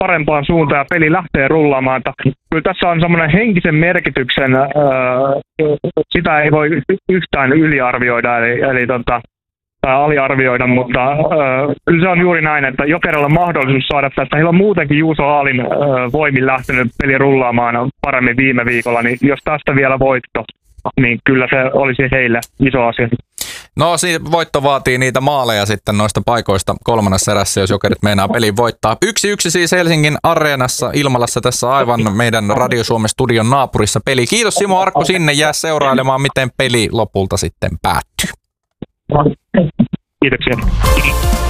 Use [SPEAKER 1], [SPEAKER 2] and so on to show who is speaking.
[SPEAKER 1] parempaan suuntaan ja peli lähtee rullaamaan. Että kyllä tässä on semmoinen henkisen merkityksen, sitä ei voi yhtään yliarvioida tai aliarvioida, mutta kyllä se on juuri näin, että Jokerilla on mahdollisuus saada tästä. Heillä on muutenkin Juuso Aalin voimin lähtenyt peli rullaamaan paremmin viime viikolla, niin jos tästä vielä voitto, niin kyllä se olisi heille iso asia.
[SPEAKER 2] No voitto vaatii niitä maaleja sitten noista paikoista kolmannessa erässä, jos Jokerit meinaa pelin voittaa. 1-1 siis Helsingin Areenassa Ilmalassa tässä aivan meidän Radio Suomen studion naapurissa peli. Kiitos Simo Arkko sinne, jää seurailemaan miten peli lopulta sitten päättyy.
[SPEAKER 1] Kiitoksia.